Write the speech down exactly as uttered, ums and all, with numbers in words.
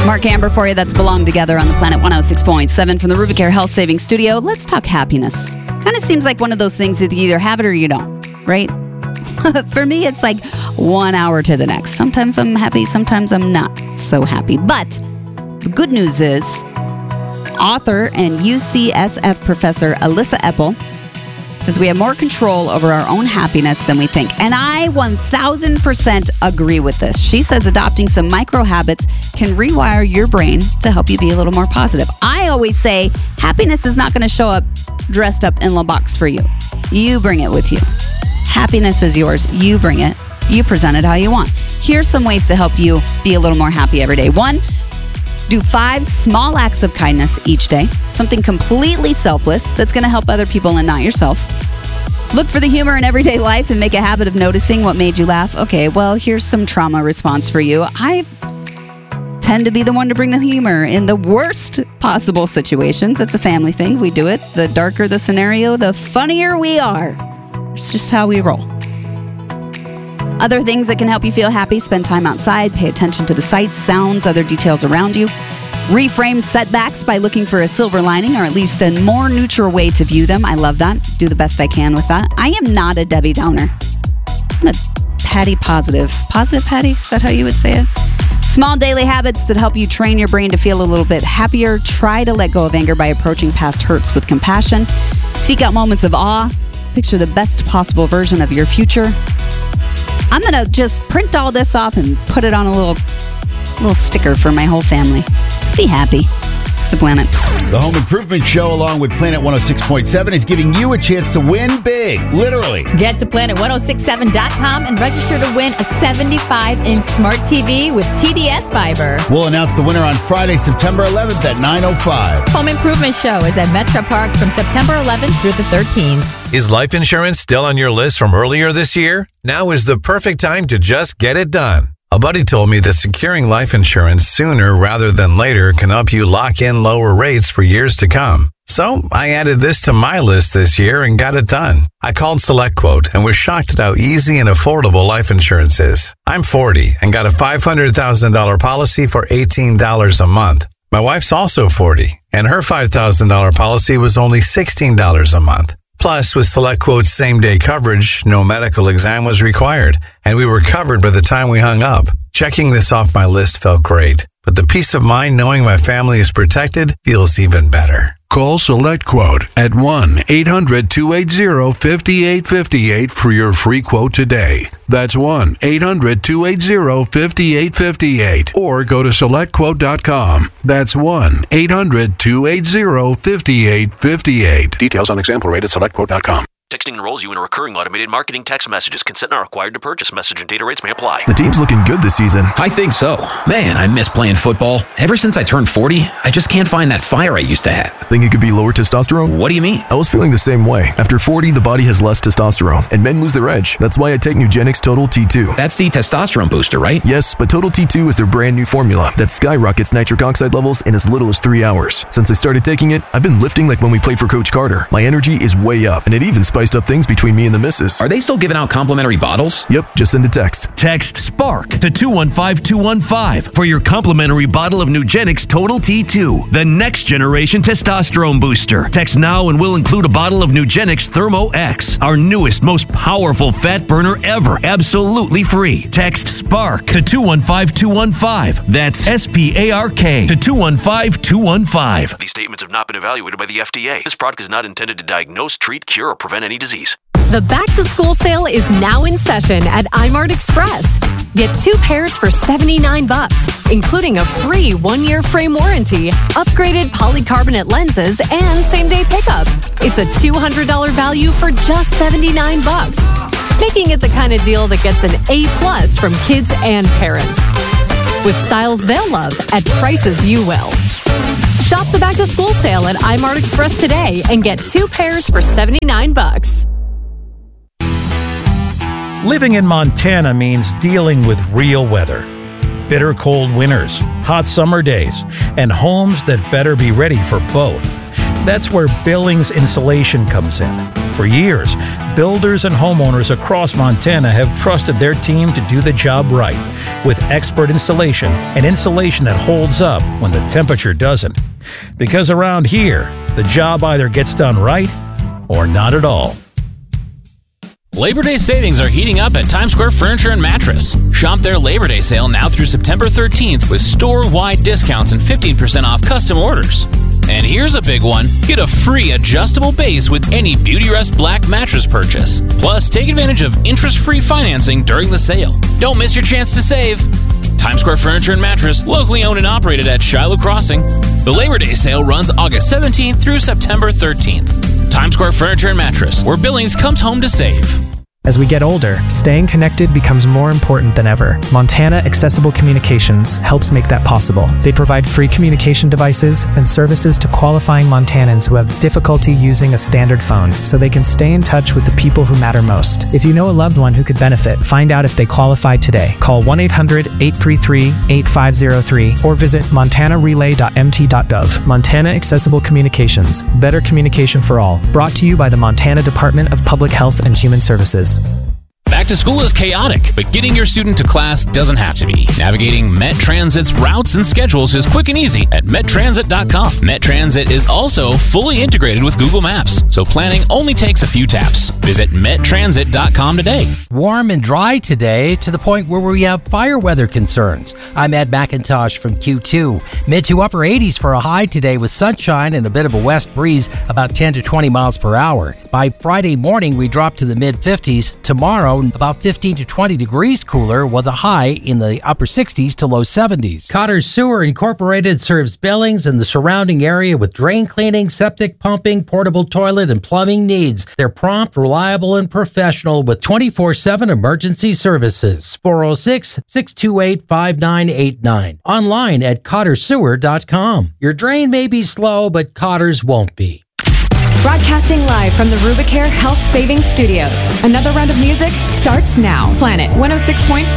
Mark Amber for you. That's Belong Together on the Planet one oh six point seven from the Rubicare Health Savings Studio. Let's talk happiness. Kind of seems like one of those things that you either have it or you don't, right? For me, it's like one hour to the next. Sometimes I'm happy, sometimes I'm not so happy. But the good news is, author and U C S F professor Alyssa Epple says we have more control over our own happiness than we think. And I one thousand percent agree with this. She says adopting some micro habits can rewire your brain to help you be a little more positive. I always say happiness is not going to show up dressed up in a box for you. You bring it with you. Happiness is yours. You bring it. You present it how you want. Here's some ways to help you be a little more happy every day. One, do five small acts of kindness each day. Something completely selfless that's going to help other people and not yourself. Look for the humor in everyday life and make a habit of noticing what made you laugh. Okay, well, here's some trauma response for you. I tend to be the one to bring the humor in the worst possible situations. It's a family thing. We do it. The darker the scenario, the funnier we are. It's just how we roll. Other things that can help you feel happy: spend time outside, pay attention to the sights, sounds, other details around you. Reframe setbacks by looking for a silver lining, or at least a more neutral way to view them. I love that. Do the best I can with that. I am not a Debbie Downer. I'm a Patty positive. Positive Patty? Is that how you would say it? Small daily habits that help you train your brain to feel a little bit happier. Try to let go of anger by approaching past hurts with compassion. Seek out moments of awe. Picture the best possible version of your future. I'm going to just print all this off and put it on a little little sticker for my whole family. Just be happy. It's the Planet. The Home Improvement Show, along with Planet one oh six point seven, is giving you a chance to win big. Literally. Get to planet ten sixty-seven dot com and register to win a seventy-five inch smart T V with T D S fiber. We'll announce the winner on Friday, September eleventh at nine oh five. Home Improvement Show is at Metro Park from September eleventh through the thirteenth. Is life insurance still on your list from earlier this year? Now is the perfect time to just get it done. A buddy told me that securing life insurance sooner rather than later can help you lock in lower rates for years to come. So I added this to my list this year and got it done. I called SelectQuote and was shocked at how easy and affordable life insurance is. I'm forty and got a five hundred thousand dollars policy for eighteen dollars a month. My wife's also forty, and her five thousand dollars policy was only sixteen dollars a month. Plus, with SelectQuote's same-day coverage, no medical exam was required, and we were covered by the time we hung up. Checking this off my list felt great, but the peace of mind knowing my family is protected feels even better. Call SelectQuote at one eight hundred two eight zero five eight five eight for your free quote today. That's one eight hundred two eight zero five eight five eight. Or go to select quote dot com. That's one eight hundred two eight zero five eight five eight. Details on example rate at select quote dot com. Texting enrolls you in a recurring automated marketing text messages. Consent not required to purchase. Message and data rates may apply. The team's looking good this season. I think so. Man, I miss playing football. Ever since I turned forty, I just can't find that fire I used to have. Think it could be lower testosterone? What do you mean? I was feeling the same way. After forty, the body has less testosterone, and men lose their edge. That's why I take Nugenix Total T two. That's the testosterone booster, right? Yes, but Total T two is their brand new formula that skyrockets nitric oxide levels in as little as three hours. Since I started taking it, I've been lifting like when we played for Coach Carter. My energy is way up, and it even spiced up things between me and the missus. Are they still giving out complimentary bottles? Yep, just send a text. Text SPARK to two one five two one five for your complimentary bottle of Nugenix Total T two, the next generation testosterone booster. Text now and we'll include a bottle of Nugenix Thermo X, our newest, most powerful fat burner ever, absolutely free. Text SPARK to two one five two one five. That's S P A R K to two one five two one five. These statements have not been evaluated by the F D A. This product is not intended to diagnose, treat, cure, or prevent any disease. The back-to-school sale is now in session at iMart Express. Get two pairs for seventy-nine bucks, including a free one-year frame warranty, upgraded polycarbonate lenses, and same-day pickup. It's a two hundred dollars value for just seventy-nine bucks, making it the kind of deal that gets an A plus from kids and parents. With styles they'll love at prices you will. Shop the back-to-school sale at iMart Express today and get two pairs for seventy-nine bucks. Living in Montana means dealing with real weather. Bitter cold winters, hot summer days, and homes that better be ready for both. That's where Billings Insulation comes in. For years, builders and homeowners across Montana have trusted their team to do the job right, with expert installation and insulation that holds up when the temperature doesn't. Because around here, the job either gets done right or not at all. Labor Day savings are heating up at Times Square Furniture and Mattress. Shop their Labor Day sale now through September thirteenth with store-wide discounts and fifteen percent off custom orders. And here's a big one. Get a free adjustable base with any Beautyrest Black mattress purchase. Plus, take advantage of interest-free financing during the sale. Don't miss your chance to save. Times Square Furniture and Mattress, locally owned and operated at Shiloh Crossing. The Labor Day sale runs August seventeenth through September thirteenth. Times Square Furniture and Mattress, where Billings comes home to save. As we get older, staying connected becomes more important than ever. Montana Accessible Communications helps make that possible. They provide free communication devices and services to qualifying Montanans who have difficulty using a standard phone, so they can stay in touch with the people who matter most. If you know a loved one who could benefit, find out if they qualify today. Call one eight hundred, eight three three, eight five zero three or visit montana relay dot m t dot gov. Montana Accessible Communications. Better communication for all. Brought to you by the Montana Department of Public Health and Human Services. Back to school is chaotic, but getting your student to class doesn't have to be. Navigating Met Transit's routes and schedules is quick and easy at met transit dot com. Met Transit is also fully integrated with Google Maps, so planning only takes a few taps. Visit met transit dot com today. Warm and dry today to the point where we have fire weather concerns. I'm Ed McIntosh from Q two. Mid to upper eighties for a high today with sunshine and a bit of a west breeze, about ten to twenty miles per hour. By Friday morning, we drop to the mid fifties. Tomorrow, about fifteen to twenty degrees cooler, with a high in the upper sixties to low seventies. Cotter Sewer Incorporated serves Billings and the surrounding area with drain cleaning, septic pumping, portable toilet, and plumbing needs. They're prompt, reliable, and professional with twenty-four seven emergency services. four oh six, six two eight, five nine eight nine. Online at cotter sewer dot com. Your drain may be slow, but Cotter's won't be. Broadcasting live from the Rubicare Health Savings Studios. Another round of music starts now. Planet one oh six point seven.